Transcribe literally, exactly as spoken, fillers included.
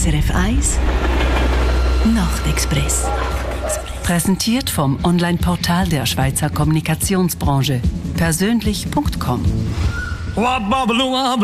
S R F eins Nachtexpress. Präsentiert vom Online-Portal der Schweizer Kommunikationsbranche. Persönlich Punkt com.